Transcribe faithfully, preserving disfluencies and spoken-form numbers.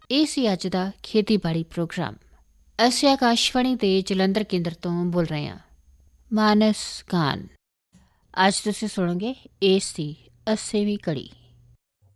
ਇਹ ਸੀ ਅੱਜ ਦਾ ਖੇਤੀਬਾੜੀ ਪ੍ਰੋਗਰਾਮ। ਅਸੀਂ ਆਕਾਸ਼ਵਾਣੀ ਦੇ ਜਲੰਧਰ ਕੇਂਦਰ ਤੋਂ ਬੋਲ ਰਹੇ ਹਾਂ। ਮਾਨਸ ਗਾਨ ਅੱਜ ਤੁਸੀਂ ਸੁਣੋਗੇ ਇਸ ਦੀ ਅੱਸੀਵੀਂ ਕੜੀ।